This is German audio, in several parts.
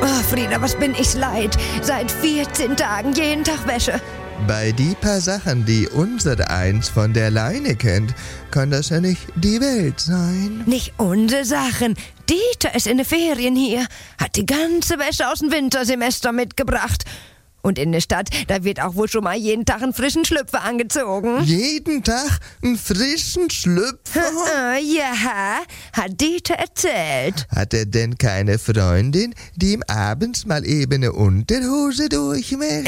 Oh, Frieda, was bin ich leid. Seit 14 Tagen jeden Tag Wäsche. Bei die paar Sachen, die unser Eins von der Leine kennt, kann das ja nicht die Welt sein. Nicht unsere Sachen. Dieter ist in den Ferien hier. Hat die ganze Wäsche aus dem Wintersemester mitgebracht. Und in der Stadt, da wird auch wohl schon mal jeden Tag einen frischen Schlüpfer angezogen. Jeden Tag einen frischen Schlüpfer? Ja, hat Dieter erzählt. Hat er denn keine Freundin, die ihm abends mal eben eine Unterhose durchmischt?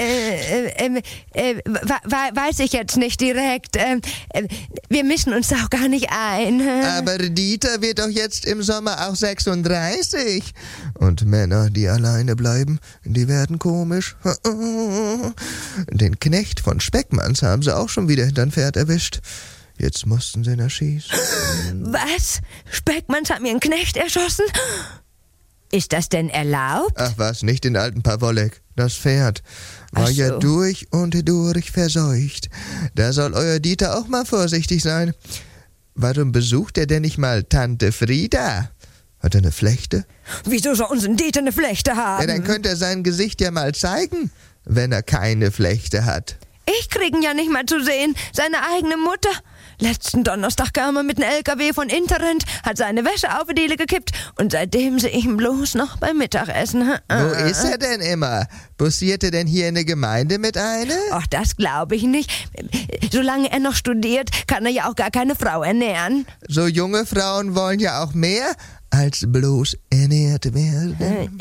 Weiß ich jetzt nicht direkt. Wir mischen uns auch gar nicht ein. Aber Dieter wird doch jetzt im Sommer auch 36. Und Männer, die alleine bleiben, die werden komisch. Den Knecht von Speckmanns haben sie auch schon wieder hintern Pferd erwischt. Jetzt mussten sie ihn erschießen. Was? Speckmanns haben ihren Knecht erschossen? Ist das denn erlaubt? Ach was, nicht den alten Pawolek. Das Pferd war ja durch und durch verseucht. Da soll euer Dieter auch mal vorsichtig sein. Warum besucht er denn nicht mal Tante Frieda? Hat er eine Flechte? Wieso soll unser Dieter eine Flechte haben? Ja, dann könnte er sein Gesicht ja mal zeigen, wenn er keine Flechte hat. Ich krieg ihn ja nicht mal zu sehen. Seine eigene Mutter. Letzten Donnerstag kam er mit einem LKW von Interrent, hat seine Wäsche auf die Diele gekippt und seitdem sehe ich ihn bloß noch beim Mittagessen. Wo ist er denn immer? Bussiert er denn hier in der Gemeinde mit einer? Ach, das glaube ich nicht. Solange er noch studiert, kann er ja auch gar keine Frau ernähren. So junge Frauen wollen ja auch mehr als bloß ernährt werden.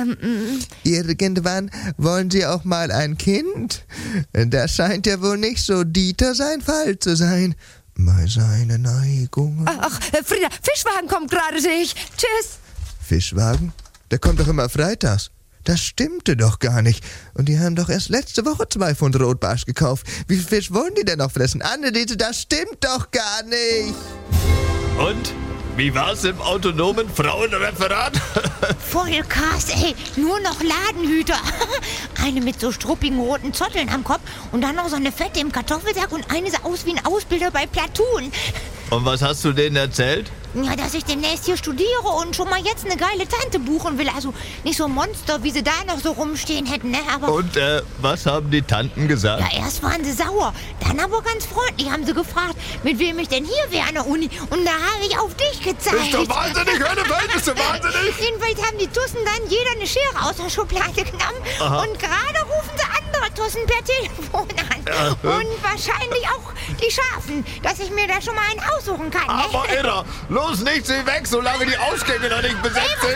Irgendwann wollen sie auch mal ein Kind. Das scheint ja wohl nicht so Dieter sein Fall zu sein. Bei seinen Neigungen. Ach, Frieda, Fischwagen kommt gerade, sehe ich. Tschüss. Fischwagen? Der kommt doch immer freitags. Das stimmte doch gar nicht. Und die haben doch erst letzte Woche 2 Pfund Rotbarsch gekauft. Wie viel Fisch wollen die denn noch fressen? Anneliese, das stimmt doch gar nicht. Und? Wie war's im autonomen Frauenreferat? Voll krass, ey. Nur noch Ladenhüter. Eine mit so struppigen roten Zotteln am Kopf und dann noch so eine Fette im Kartoffelsack und eine sah aus wie ein Ausbilder bei Platoon. Und was hast du denen erzählt? Ja, dass ich demnächst hier studiere und schon mal jetzt eine geile Tante buchen will. Also nicht so Monster, wie sie da noch so rumstehen hätten, ne? Aber Und was haben die Tanten gesagt? ja, erst waren sie sauer, dann aber ganz freundlich haben sie gefragt, mit wem ich denn hier wäre an der Uni. Und da habe ich auf dich gezeigt. Bist du wahnsinnig, Hörnefeld? Bist du wahnsinnig? Jedenfalls haben die Tussen dann jeder eine Schere aus der Schublade genommen. Aha. Und gerade rufen sie andere Tussen per Telefon an. Ja. Und wahrscheinlich auch die Schafen, dass ich mir da schon mal einen aussuchen kann. Ne? Aber irre. Los, nichts wie weg, solange die Ausgänge noch nicht besetzt sind.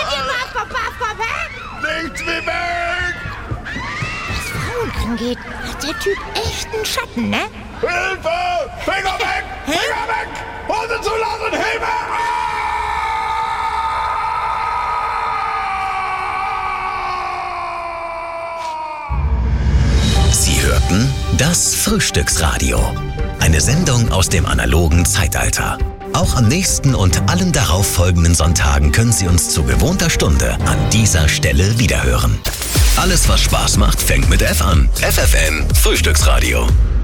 Nichts wie weg! Was Frauen angeht, hat der Typ echt einen Schatten, ne? Hilfe! Finger weg! Finger weg! Hose zulassen! Hilfe! Sie hörten das Frühstücksradio. Eine Sendung aus dem analogen Zeitalter. Auch am nächsten und allen darauffolgenden Sonntagen können Sie uns zu gewohnter Stunde an dieser Stelle wiederhören. Alles, was Spaß macht, fängt mit F an. FFN Frühstücksradio.